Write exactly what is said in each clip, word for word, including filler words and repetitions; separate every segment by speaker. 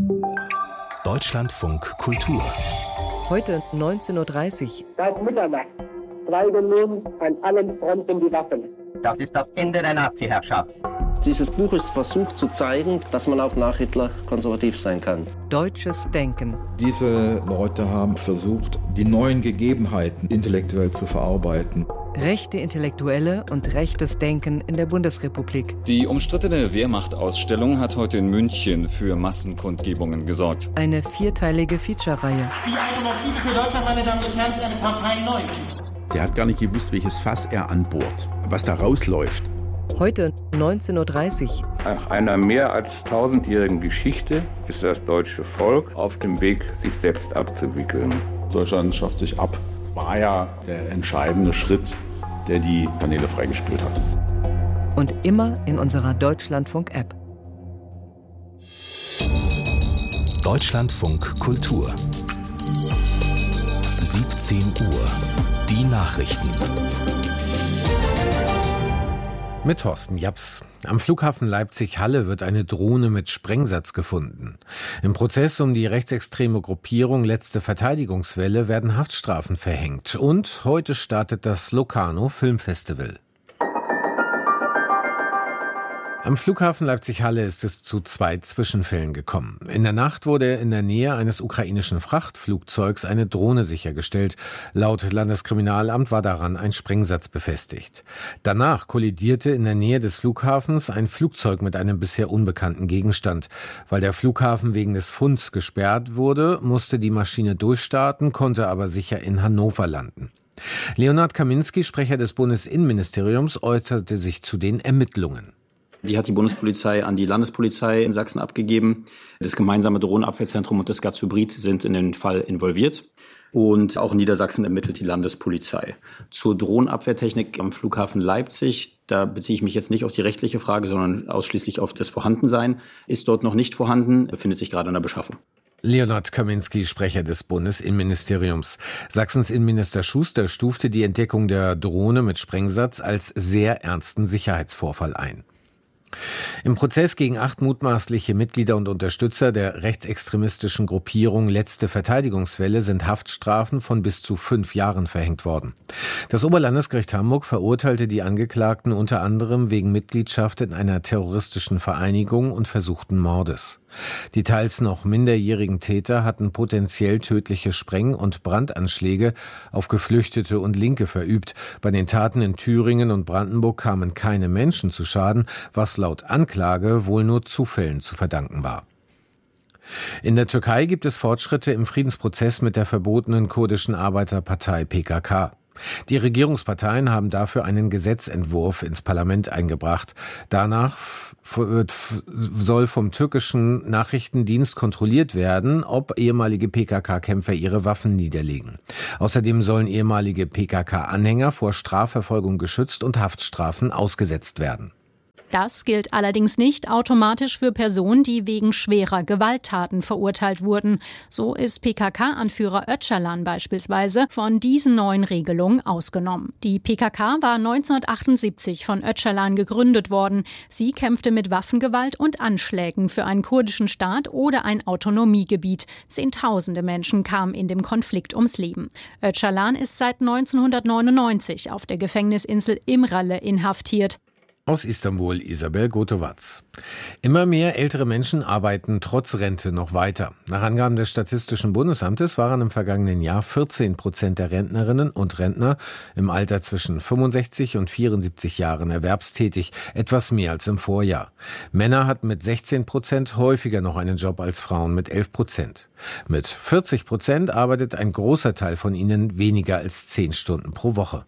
Speaker 1: Deutschlandfunk Kultur.
Speaker 2: Heute neunzehn Uhr dreißig.
Speaker 3: Seit Mitternacht treiben nun an allen Fronten die Waffen.
Speaker 4: Das ist das Ende der Nazi-Herrschaft.
Speaker 5: Dieses Buch ist versucht zu zeigen, dass man auch nach Hitler konservativ sein kann.
Speaker 2: Deutsches Denken.
Speaker 6: Diese Leute haben versucht, die neuen Gegebenheiten intellektuell zu verarbeiten.
Speaker 2: Rechte Intellektuelle und rechtes Denken in der Bundesrepublik.
Speaker 7: Die umstrittene Wehrmachtausstellung hat heute in München für Massenkundgebungen gesorgt.
Speaker 2: Eine vierteilige Feature-Reihe.
Speaker 8: Die Alternative für Deutschland, meine Damen und Herren, ist eine Partei neuen Typs.
Speaker 9: Der hat gar nicht gewusst, welches Fass er anbohrt, was da rausläuft.
Speaker 2: Heute neunzehn Uhr dreißig.
Speaker 10: Nach einer mehr als tausendjährigen Geschichte ist das deutsche Volk auf dem Weg, sich selbst abzuwickeln.
Speaker 11: Deutschland schafft sich ab. War ja der entscheidende Schritt, der die Kanäle freigespielt hat.
Speaker 2: Und immer in unserer Deutschlandfunk-App.
Speaker 1: Deutschlandfunk Kultur. siebzehn Uhr. Die Nachrichten.
Speaker 12: Mit Thorsten Japs. Am Flughafen Leipzig-Halle wird eine Drohne mit Sprengsatz gefunden. Im Prozess um die rechtsextreme Gruppierung Letzte Verteidigungswelle werden Haftstrafen verhängt. Und heute startet das Locarno Filmfestival. Am Flughafen Leipzig-Halle ist es zu zwei Zwischenfällen gekommen. In der Nacht wurde in der Nähe eines ukrainischen Frachtflugzeugs eine Drohne sichergestellt. Laut Landeskriminalamt war daran ein Sprengsatz befestigt. Danach kollidierte in der Nähe des Flughafens ein Flugzeug mit einem bisher unbekannten Gegenstand. Weil der Flughafen wegen des Funds gesperrt wurde, musste die Maschine durchstarten, konnte aber sicher in Hannover landen. Leonhard Kaminski, Sprecher des Bundesinnenministeriums, äußerte sich zu den Ermittlungen.
Speaker 13: Die hat die Bundespolizei an die Landespolizei in Sachsen abgegeben. Das gemeinsame Drohnenabwehrzentrum und das Gaz-Hybrid sind in den Fall involviert. Und auch in Niedersachsen ermittelt die Landespolizei. Zur Drohnenabwehrtechnik am Flughafen Leipzig, da beziehe ich mich jetzt nicht auf die rechtliche Frage, sondern ausschließlich auf das Vorhandensein. Ist dort noch nicht vorhanden, befindet sich gerade in der Beschaffung.
Speaker 12: Leonhard Kaminski, Sprecher des Bundesinnenministeriums. Sachsens Innenminister Schuster stufte die Entdeckung der Drohne mit Sprengsatz als sehr ernsten Sicherheitsvorfall ein. Im Prozess gegen acht mutmaßliche Mitglieder und Unterstützer der rechtsextremistischen Gruppierung Letzte Verteidigungswelle sind Haftstrafen von bis zu fünf Jahren verhängt worden. Das Oberlandesgericht Hamburg verurteilte die Angeklagten unter anderem wegen Mitgliedschaft in einer terroristischen Vereinigung und versuchten Mordes. Die teils noch minderjährigen Täter hatten potenziell tödliche Spreng- und Brandanschläge auf Geflüchtete und Linke verübt. Bei den Taten in Thüringen und Brandenburg kamen keine Menschen zu Schaden, was laut Anklage wohl nur Zufällen zu verdanken war. In der Türkei gibt es Fortschritte im Friedensprozess mit der verbotenen kurdischen Arbeiterpartei P K K. Die Regierungsparteien haben dafür einen Gesetzentwurf ins Parlament eingebracht. Danach soll vom türkischen Nachrichtendienst kontrolliert werden, ob ehemalige P K K-Kämpfer ihre Waffen niederlegen. Außerdem sollen ehemalige P K K-Anhänger vor Strafverfolgung geschützt und Haftstrafen ausgesetzt werden.
Speaker 14: Das gilt allerdings nicht automatisch für Personen, die wegen schwerer Gewalttaten verurteilt wurden. So ist P K K-Anführer Öcalan beispielsweise von diesen neuen Regelungen ausgenommen. Die P K K war neunzehnhundertachtundsiebzig von Öcalan gegründet worden. Sie kämpfte mit Waffengewalt und Anschlägen für einen kurdischen Staat oder ein Autonomiegebiet. Zehntausende Menschen kamen in dem Konflikt ums Leben. Öcalan ist seit neunzehnhundertneunundneunzig auf der Gefängnisinsel İmralı inhaftiert.
Speaker 12: Aus Istanbul, Isabel Gotowatz. Immer mehr ältere Menschen arbeiten trotz Rente noch weiter. Nach Angaben des Statistischen Bundesamtes waren im vergangenen Jahr vierzehn Prozent der Rentnerinnen und Rentner im Alter zwischen fünfundsechzig und vierundsiebzig Jahren erwerbstätig, etwas mehr als im Vorjahr. Männer hatten mit sechzehn Prozent häufiger noch einen Job als Frauen mit elf Prozent. Mit vierzig Prozent arbeitet ein großer Teil von ihnen weniger als zehn Stunden pro Woche.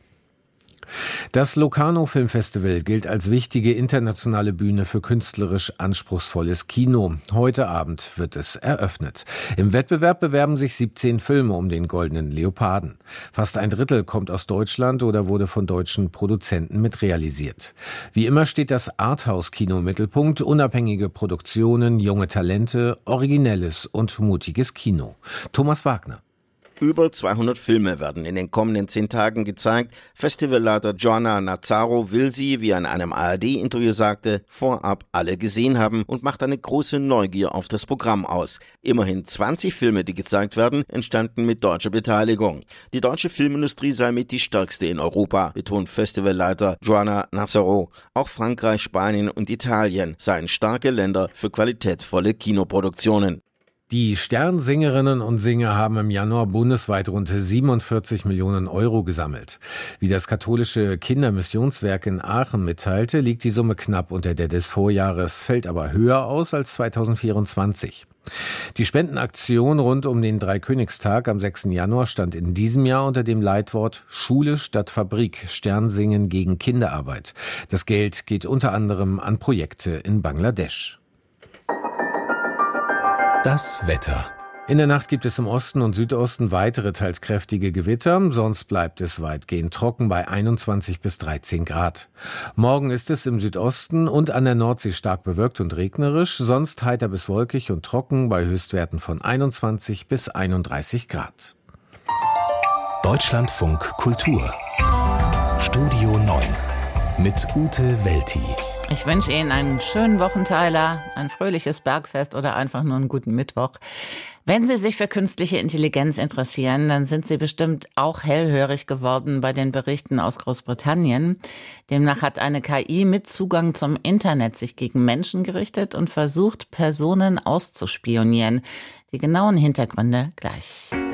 Speaker 12: Das Locarno Filmfestival gilt als wichtige internationale Bühne für künstlerisch anspruchsvolles Kino. Heute Abend wird es eröffnet. Im Wettbewerb bewerben sich siebzehn Filme um den Goldenen Leoparden. Fast ein Drittel kommt aus Deutschland oder wurde von deutschen Produzenten mitrealisiert. Wie immer steht das Arthouse-Kino im Mittelpunkt, unabhängige Produktionen, junge Talente, originelles und mutiges Kino. Thomas Wagner.
Speaker 15: Über zweihundert Filme werden in den kommenden zehn Tagen gezeigt. Festivalleiter Joanna Nazzaro will sie, wie er in einem A R D-Interview sagte, vorab alle gesehen haben und macht eine große Neugier auf das Programm aus. Immerhin zwanzig Filme, die gezeigt werden, entstanden mit deutscher Beteiligung. Die deutsche Filmindustrie sei mit die stärkste in Europa, betont Festivalleiter Joanna Nazzaro. Auch Frankreich, Spanien und Italien seien starke Länder für qualitätvolle Kinoproduktionen.
Speaker 12: Die Sternsingerinnen und Singer haben im Januar bundesweit rund siebenundvierzig Millionen Euro gesammelt. Wie das katholische Kindermissionswerk in Aachen mitteilte, liegt die Summe knapp unter der des Vorjahres, fällt aber höher aus als zweitausendvierundzwanzig. Die Spendenaktion rund um den Dreikönigstag am sechsten Januar stand in diesem Jahr unter dem Leitwort Schule statt Fabrik, Sternsingen gegen Kinderarbeit. Das Geld geht unter anderem an Projekte in Bangladesch.
Speaker 1: Das Wetter.
Speaker 12: In der Nacht gibt es im Osten und Südosten weitere teils kräftige Gewitter, sonst bleibt es weitgehend trocken bei einundzwanzig bis dreizehn Grad. Morgen ist es im Südosten und an der Nordsee stark bewölkt und regnerisch, sonst heiter bis wolkig und trocken bei Höchstwerten von einundzwanzig bis einunddreißig Grad.
Speaker 1: Deutschlandfunk Kultur. Studio neun mit Ute Welti.
Speaker 16: Ich wünsche Ihnen einen schönen Wochenteiler, ein fröhliches Bergfest oder einfach nur einen guten Mittwoch. Wenn Sie sich für künstliche Intelligenz interessieren, dann sind Sie bestimmt auch hellhörig geworden bei den Berichten aus Großbritannien. Demnach hat eine K I mit Zugang zum Internet sich gegen Menschen gerichtet und versucht, Personen auszuspionieren. Die genauen Hintergründe gleich.